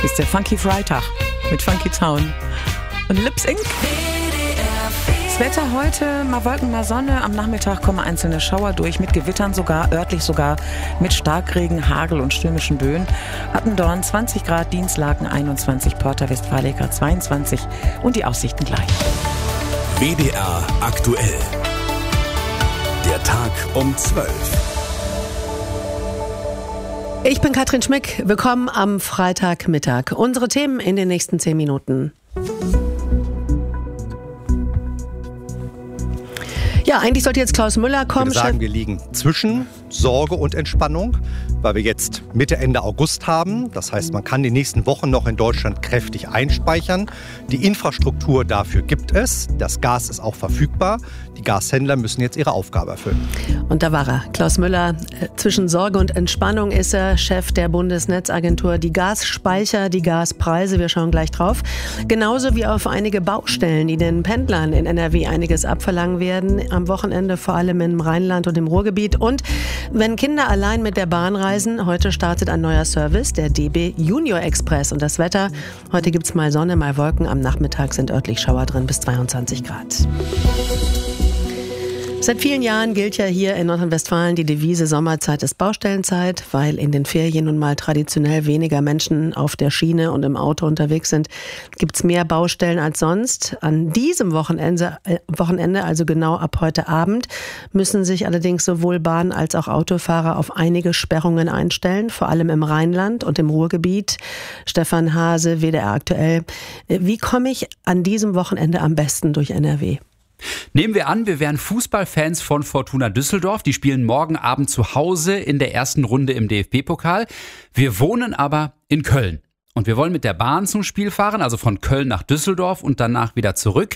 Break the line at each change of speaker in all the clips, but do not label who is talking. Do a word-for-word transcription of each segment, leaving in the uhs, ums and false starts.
ist der Funky Freitag mit Funky Town und Lips Inc. Das Wetter heute, mal Wolken, mal Sonne. Am Nachmittag kommen einzelne Schauer durch, mit Gewittern sogar, örtlich sogar mit Starkregen, Hagel und stürmischen Böen. Attendorn zwanzig Grad, Dienstlaken einundzwanzig, Porta Westfalica zweiundzwanzig und die Aussichten gleich.
W D R aktuell. Der Tag um zwölf.
Ich bin Katrin Schmick. Willkommen am Freitagmittag. Unsere Themen in den nächsten zehn Minuten. Ja, eigentlich sollte jetzt Klaus Müller kommen.
Ich würde sagen, wir liegen zwischen Sorge und Entspannung, weil wir jetzt Mitte, Ende August haben. Das heißt, man kann die nächsten Wochen noch in Deutschland kräftig einspeichern. Die Infrastruktur dafür gibt es. Das Gas ist auch verfügbar. Die Gashändler müssen jetzt ihre Aufgabe erfüllen. Und da war er, Klaus Müller. Zwischen Sorge und Entspannung ist er Chef der Bundesnetzagentur. Die Gasspeicher, die Gaspreise, wir schauen gleich drauf. Genauso wie auf einige Baustellen, die den Pendlern in N R W einiges abverlangen werden. Am Wochenende vor allem im Rheinland und im Ruhrgebiet. Und wenn Kinder allein mit der Bahn reisen, heute startet ein neuer Service, der D B Junior Express. Und das Wetter, heute gibt's mal Sonne, mal Wolken. Am Nachmittag sind örtlich Schauer drin bis zweiundzwanzig Grad. Seit vielen Jahren gilt ja hier in Nordrhein-Westfalen die Devise Sommerzeit ist Baustellenzeit, weil in den Ferien nun mal traditionell weniger Menschen auf der Schiene und im Auto unterwegs sind, gibt's mehr Baustellen als sonst. An diesem Wochenende, äh, Wochenende, also genau ab heute Abend, müssen sich allerdings sowohl Bahn- als auch Autofahrer auf einige Sperrungen einstellen, vor allem im Rheinland und im Ruhrgebiet. Stefan Hase, W D R aktuell. Wie komme ich an diesem Wochenende am besten durch N R W?
Nehmen wir an, wir wären Fußballfans von Fortuna Düsseldorf. Die spielen morgen Abend zu Hause in der ersten Runde im D F B-Pokal. Wir wohnen aber in Köln. Und wir wollen mit der Bahn zum Spiel fahren, also von Köln nach Düsseldorf und danach wieder zurück.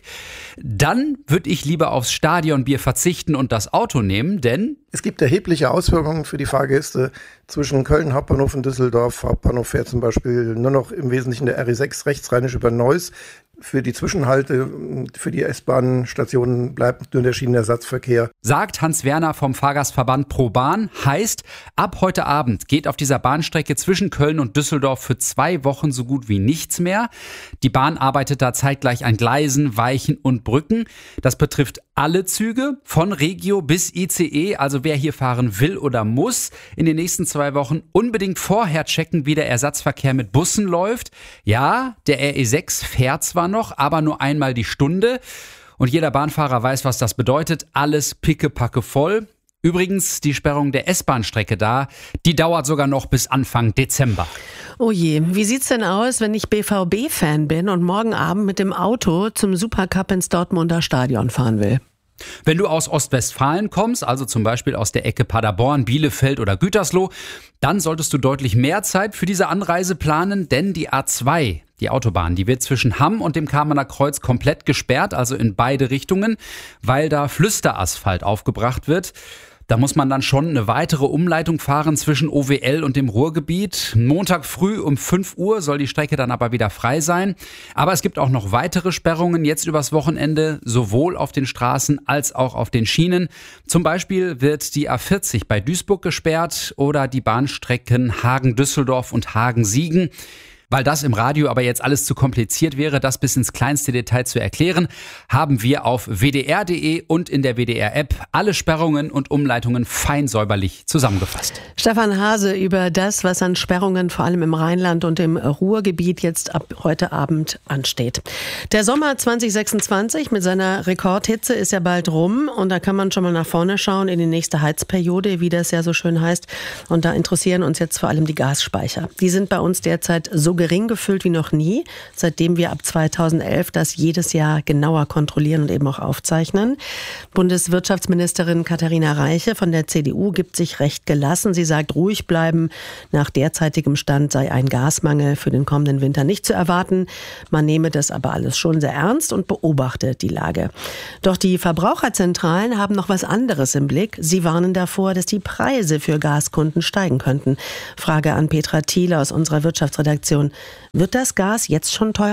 Dann würde ich lieber aufs Stadionbier verzichten und das Auto nehmen, denn
es gibt erhebliche Auswirkungen für die Fahrgäste zwischen Köln Hauptbahnhof und Düsseldorf. Hauptbahnhof fährt zum Beispiel nur noch im Wesentlichen der R E sechs rechtsrheinisch über Neuss. Für die Zwischenhalte, für die S-Bahn-Stationen bleibt nur der Schienenersatzverkehr.
Sagt Hans-Werner vom Fahrgastverband ProBahn. Heißt, ab heute Abend geht auf dieser Bahnstrecke zwischen Köln und Düsseldorf für zwei Wochen so gut wie nichts mehr. Die Bahn arbeitet da zeitgleich an Gleisen, Weichen und Brücken. Das betrifft alle Züge, von Regio bis I C E. Also wer hier fahren will oder muss, in den nächsten zwei Wochen unbedingt vorher checken, wie der Ersatzverkehr mit Bussen läuft. Ja, der R E sechs fährt zwar noch, aber nur einmal die Stunde. Und jeder Bahnfahrer weiß, was das bedeutet. Alles pickepacke voll. Übrigens, die Sperrung der S-Bahn-Strecke da, die dauert sogar noch bis Anfang Dezember.
Oh je, wie sieht's denn aus, wenn ich B V B-Fan bin und morgen Abend mit dem Auto zum Supercup ins Dortmunder Stadion fahren will?
Wenn du aus Ostwestfalen kommst, also zum Beispiel aus der Ecke Paderborn, Bielefeld oder Gütersloh, dann solltest du deutlich mehr Zeit für diese Anreise planen, denn die A zwei, die Autobahn, die wird zwischen Hamm und dem Kamener Kreuz komplett gesperrt, also in beide Richtungen, weil da Flüsterasphalt aufgebracht wird. Da muss man dann schon eine weitere Umleitung fahren zwischen O W L und dem Ruhrgebiet. Montag früh um fünf Uhr soll die Strecke dann aber wieder frei sein. Aber es gibt auch noch weitere Sperrungen jetzt übers Wochenende, sowohl auf den Straßen als auch auf den Schienen. Zum Beispiel wird die A vierzig bei Duisburg gesperrt oder die Bahnstrecken Hagen-Düsseldorf und Hagen-Siegen. Weil das im Radio aber jetzt alles zu kompliziert wäre, das bis ins kleinste Detail zu erklären, haben wir auf w d r punkt d e und in der W D R-App alle Sperrungen und Umleitungen fein säuberlich zusammengefasst.
Stefan Hase über das, was an Sperrungen vor allem im Rheinland und im Ruhrgebiet jetzt ab heute Abend ansteht. Der Sommer zwanzig sechsundzwanzig mit seiner Rekordhitze ist ja bald rum und da kann man schon mal nach vorne schauen in die nächste Heizperiode, wie das ja so schön heißt. Und da interessieren uns jetzt vor allem die Gasspeicher. Die sind bei uns derzeit so gering gefüllt wie noch nie, seitdem wir ab zweitausendelf das jedes Jahr genauer kontrollieren und eben auch aufzeichnen. Bundeswirtschaftsministerin Katharina Reiche von der C D U gibt sich recht gelassen. Sie sagt, ruhig bleiben. Nach derzeitigem Stand sei ein Gasmangel für den kommenden Winter nicht zu erwarten. Man nehme das aber alles schon sehr ernst und beobachte die Lage. Doch die Verbraucherzentralen haben noch was anderes im Blick. Sie warnen davor, dass die Preise für Gaskunden steigen könnten. Frage an Petra Thiele aus unserer Wirtschaftsredaktion. Wird das Gas jetzt schon teurer?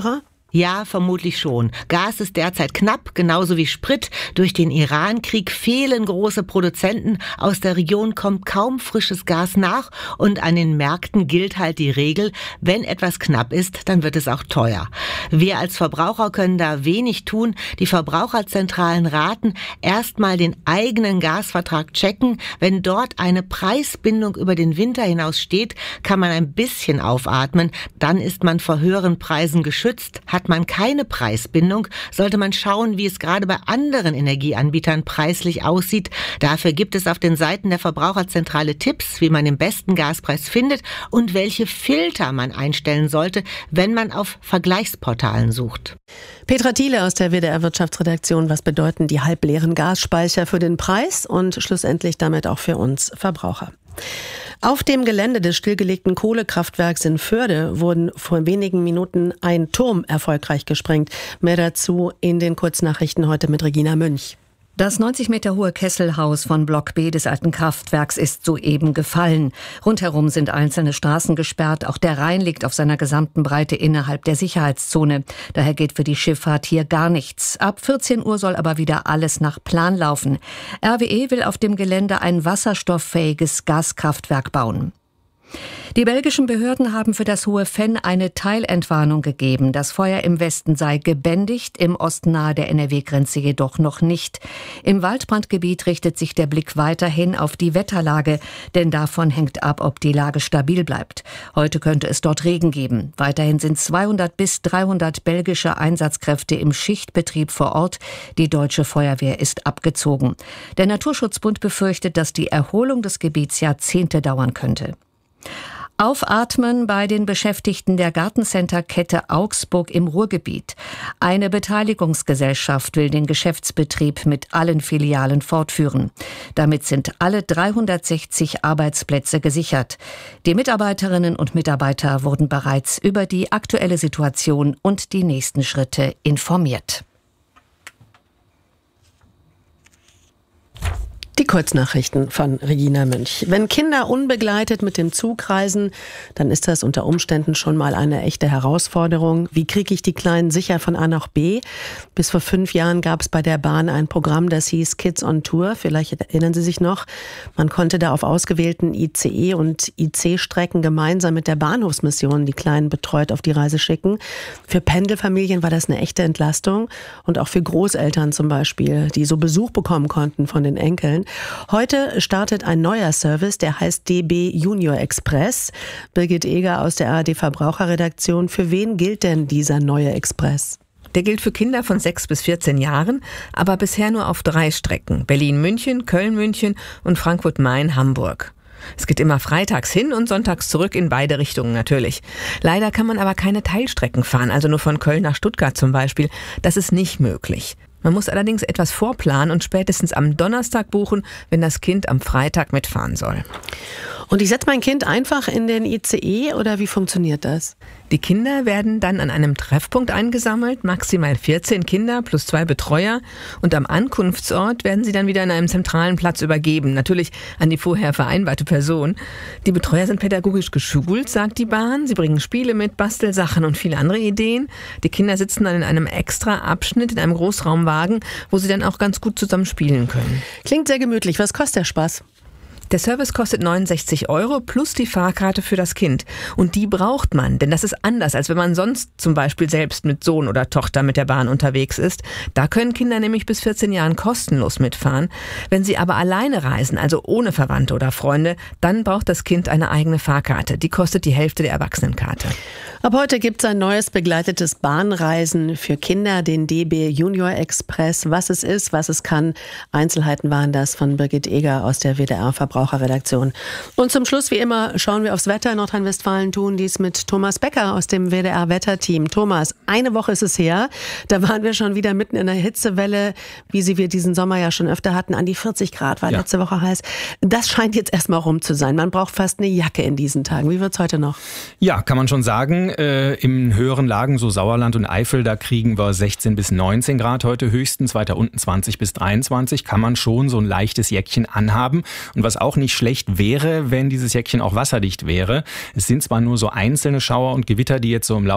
Ja, vermutlich schon. Gas ist derzeit knapp, genauso wie Sprit. Durch den Iran-Krieg fehlen große Produzenten. Aus der Region kommt kaum frisches Gas nach. Und an den Märkten gilt halt die Regel, wenn etwas knapp ist, dann wird es auch teuer. Wir als Verbraucher können da wenig tun. Die Verbraucherzentralen raten, erstmal den eigenen Gasvertrag checken. Wenn dort eine Preisbindung über den Winter hinaus steht, kann man ein bisschen aufatmen. Dann ist man vor höheren Preisen geschützt. Hat man keine Preisbindung, sollte man schauen, wie es gerade bei anderen Energieanbietern preislich aussieht. Dafür gibt es auf den Seiten der Verbraucherzentrale Tipps, wie man den besten Gaspreis findet und welche Filter man einstellen sollte, wenn man auf Vergleichsportalen sucht.
Petra Thiele aus der W D R-Wirtschaftsredaktion. Was bedeuten die halbleeren Gasspeicher für den Preis und schlussendlich damit auch für uns Verbraucher? Auf dem Gelände des stillgelegten Kohlekraftwerks in Förde wurden vor wenigen Minuten ein Turm erfolgreich gesprengt. Mehr dazu in den Kurznachrichten heute mit Regina Münch.
Das neunzig Meter hohe Kesselhaus von Block B des alten Kraftwerks ist soeben gefallen. Rundherum sind einzelne Straßen gesperrt. Auch der Rhein liegt auf seiner gesamten Breite innerhalb der Sicherheitszone. Daher geht für die Schifffahrt hier gar nichts. Ab vierzehn Uhr soll aber wieder alles nach Plan laufen. R W E will auf dem Gelände ein wasserstofffähiges Gaskraftwerk bauen. Die belgischen Behörden haben für das Hohe Venn eine Teilentwarnung gegeben. Das Feuer im Westen sei gebändigt, im Osten nahe der N R W-Grenze jedoch noch nicht. Im Waldbrandgebiet richtet sich der Blick weiterhin auf die Wetterlage, denn davon hängt ab, ob die Lage stabil bleibt. Heute könnte es dort Regen geben. Weiterhin sind zweihundert bis dreihundert belgische Einsatzkräfte im Schichtbetrieb vor Ort. Die deutsche Feuerwehr ist abgezogen. Der Naturschutzbund befürchtet, dass die Erholung des Gebiets Jahrzehnte dauern könnte. Aufatmen bei den Beschäftigten der Gartencenter-Kette Augsburg im Ruhrgebiet. Eine Beteiligungsgesellschaft will den Geschäftsbetrieb mit allen Filialen fortführen. Damit sind alle dreihundertsechzig Arbeitsplätze gesichert. Die Mitarbeiterinnen und Mitarbeiter wurden bereits über die aktuelle Situation und die nächsten Schritte informiert.
Die Kurznachrichten von Regina Münch. Wenn Kinder unbegleitet mit dem Zug reisen, dann ist das unter Umständen schon mal eine echte Herausforderung. Wie kriege ich die Kleinen sicher von A nach B? Bis vor fünf Jahren gab es bei der Bahn ein Programm, das hieß Kids on Tour. Vielleicht erinnern Sie sich noch. Man konnte da auf ausgewählten I C E- und I C-Strecken gemeinsam mit der Bahnhofsmission die Kleinen betreut auf die Reise schicken. Für Pendelfamilien war das eine echte Entlastung und auch für Großeltern zum Beispiel, die so Besuch bekommen konnten von den Enkeln. Heute startet ein neuer Service, der heißt D B Junior Express. Birgit Eger aus der A R D Verbraucherredaktion. Für wen gilt denn dieser neue Express?
Der gilt für Kinder von sechs bis vierzehn Jahren, aber bisher nur auf drei Strecken. Berlin-München, Köln-München und Frankfurt-Main-Hamburg. Es geht immer freitags hin und sonntags zurück in beide Richtungen natürlich. Leider kann man aber keine Teilstrecken fahren, also nur von Köln nach Stuttgart zum Beispiel. Das ist nicht möglich. Man muss allerdings etwas vorplanen und spätestens am Donnerstag buchen, wenn das Kind am Freitag mitfahren soll.
Und ich setze mein Kind einfach in den I C E oder wie funktioniert das?
Die Kinder werden dann an einem Treffpunkt eingesammelt, maximal vierzehn Kinder plus zwei Betreuer. Und am Ankunftsort werden sie dann wieder an einem zentralen Platz übergeben, natürlich an die vorher vereinbarte Person. Die Betreuer sind pädagogisch geschult, sagt die Bahn. Sie bringen Spiele mit, Bastelsachen und viele andere Ideen. Die Kinder sitzen dann in einem extra Abschnitt in einem Großraumwagen, wo sie dann auch ganz gut zusammen spielen können.
Klingt sehr gemütlich. Was kostet der Spaß?
Der Service kostet neunundsechzig Euro plus die Fahrkarte für das Kind. Und die braucht man, denn das ist anders, als wenn man sonst zum Beispiel selbst mit Sohn oder Tochter mit der Bahn unterwegs ist. Da können Kinder nämlich bis vierzehn Jahren kostenlos mitfahren. Wenn sie aber alleine reisen, also ohne Verwandte oder Freunde, dann braucht das Kind eine eigene Fahrkarte. Die kostet die Hälfte der Erwachsenenkarte.
Ab heute gibt es ein neues begleitetes Bahnreisen für Kinder, den D B Junior Express. Was es ist, was es kann, Einzelheiten waren das von Birgit Eger aus der W D R Verbraucherredaktion. Und zum Schluss, wie immer, schauen wir aufs Wetter. Nordrhein-Westfalen tun dies mit Thomas Becker aus dem W D R Wetterteam. Thomas, eine Woche ist es her. Da waren wir schon wieder mitten in der Hitzewelle, wie sie wir diesen Sommer ja schon öfter hatten. An die vierzig Grad war ja letzte Woche heiß. Das scheint jetzt erstmal rum zu sein. Man braucht fast eine Jacke in diesen Tagen. Wie wird es heute noch?
Ja, kann man schon sagen. Äh, in höheren Lagen, so Sauerland und Eifel, da kriegen wir sechzehn bis neunzehn Grad heute höchstens. Weiter unten zwanzig bis dreiundzwanzig. Kann man schon so ein leichtes Jäckchen anhaben. Und was auch nicht schlecht wäre, wenn dieses Jäckchen auch wasserdicht wäre. Es sind zwar nur so einzelne Schauer und Gewitter, die jetzt so im Laufe